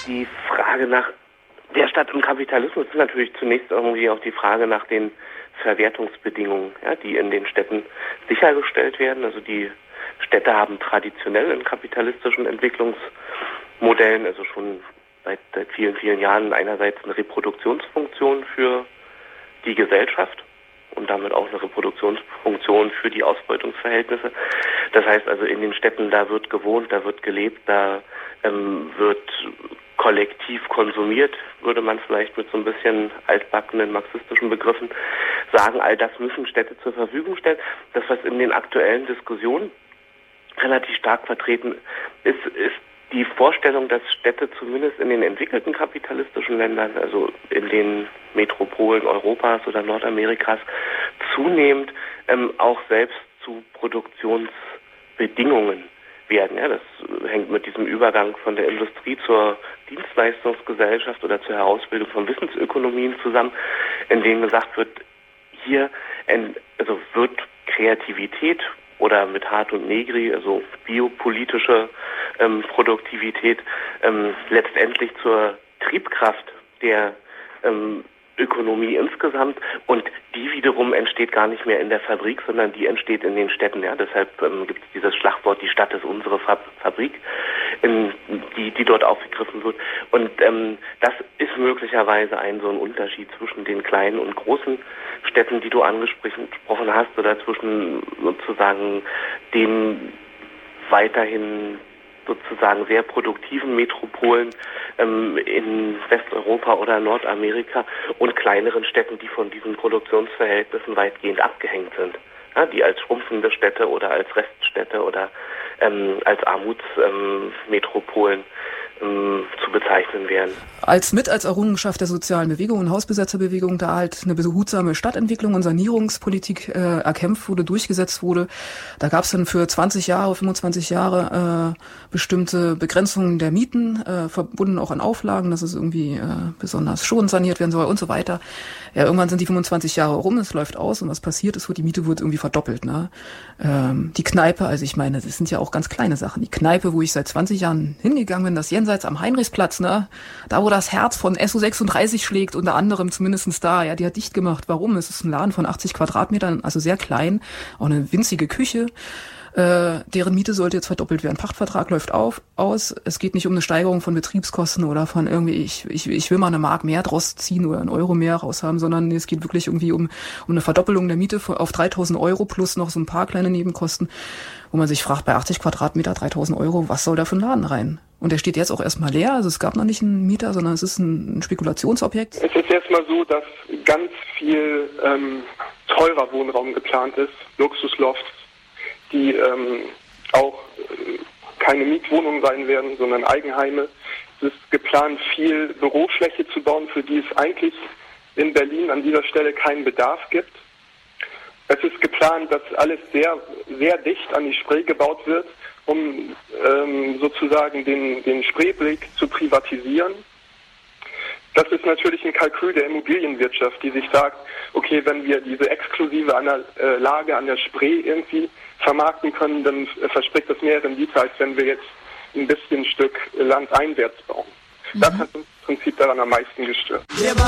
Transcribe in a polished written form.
Die Frage nach der Stadt im Kapitalismus ist natürlich zunächst irgendwie auch die Frage nach den Verwertungsbedingungen, ja, die in den Städten sichergestellt werden. Also die Städte haben traditionell in kapitalistischen Entwicklungsmodellen, also schon seit vielen, vielen Jahren einerseits eine Reproduktionsfunktion für die Gesellschaft und damit auch eine Reproduktionsfunktion für die Ausbeutungsverhältnisse. Das heißt also, in den Städten, da wird gewohnt, da wird gelebt, da wird kollektiv konsumiert, würde man vielleicht mit so ein bisschen altbackenen marxistischen Begriffen sagen. All das müssen Städte zur Verfügung stellen. Das, was in den aktuellen Diskussionen relativ stark vertreten ist die Vorstellung, dass Städte zumindest in den entwickelten kapitalistischen Ländern, also in den Metropolen Europas oder Nordamerikas, zunehmend auch selbst zu Produktionsbedingungen werden. Ja, das hängt mit diesem Übergang von der Industrie zur Dienstleistungsgesellschaft oder zur Herausbildung von Wissensökonomien zusammen, in denen gesagt wird, hier wird Kreativität oder mit Hart und Negri, also biopolitische Produktivität, letztendlich zur Triebkraft der Ökonomie insgesamt, und die wiederum entsteht gar nicht mehr in der Fabrik, sondern die entsteht in den Städten. Ja, deshalb gibt es dieses Schlagwort, die Stadt ist unsere Fabrik, die dort aufgegriffen wird. Und das ist möglicherweise so ein Unterschied zwischen den kleinen und großen Städten, die du angesprochen hast, oder zwischen sozusagen den weiterhin sozusagen sehr produktiven Metropolen in Westeuropa oder Nordamerika und kleineren Städten, die von diesen Produktionsverhältnissen weitgehend abgehängt sind, ja, die als schrumpfende Städte oder als Reststädte oder als Armutsmetropolen zu bezeichnen wären. Als Errungenschaft der sozialen Bewegung und Hausbesetzerbewegung da halt eine behutsame Stadtentwicklung und Sanierungspolitik erkämpft wurde, durchgesetzt wurde. Da gab es dann für 20 Jahre, 25 Jahre bestimmte Begrenzungen der Mieten, verbunden auch an Auflagen, dass es irgendwie besonders schonend saniert werden soll und so weiter. Ja, irgendwann sind die 25 Jahre rum, es läuft aus, und was passiert ist, die Miete wird irgendwie verdoppelt. Ne? Die Kneipe, also ich meine, das sind ja auch ganz kleine Sachen. Die Kneipe, wo ich seit 20 Jahren hingegangen bin, das Jenseits am Heinrichsplatz, ne? Da, wo das Herz von SO36 schlägt, unter anderem zumindestens da, ja, die hat dicht gemacht. Warum? Es ist ein Laden von 80 Quadratmetern, also sehr klein, auch eine winzige Küche. Deren Miete sollte jetzt verdoppelt werden. Pachtvertrag läuft aus. Es geht nicht um eine Steigerung von Betriebskosten oder von irgendwie, ich will mal eine Mark mehr draus ziehen oder einen Euro mehr raushaben, sondern es geht wirklich irgendwie um eine Verdoppelung der Miete auf 3.000 Euro plus noch so ein paar kleine Nebenkosten, wo man sich fragt, bei 80 Quadratmeter 3.000 Euro, was soll da für ein Laden rein? Und der steht jetzt auch erstmal leer, also es gab noch nicht einen Mieter, sondern es ist ein Spekulationsobjekt. Es ist erstmal so, dass ganz viel teurer Wohnraum geplant ist, Luxuslofts, die auch keine Mietwohnungen sein werden, sondern Eigenheime. Es ist geplant, viel Bürofläche zu bauen, für die es eigentlich in Berlin an dieser Stelle keinen Bedarf gibt. Es ist geplant, dass alles sehr, sehr dicht an die Spree gebaut wird, um sozusagen den Spreeblick zu privatisieren. Das ist natürlich ein Kalkül der Immobilienwirtschaft, die sich sagt, okay, wenn wir diese exklusive Lage an der Spree irgendwie vermarkten können, dann verspricht das mehr Rendite, als wenn wir jetzt ein bisschen Stück Land einwärts bauen. Das hat uns im Prinzip daran am meisten gestört.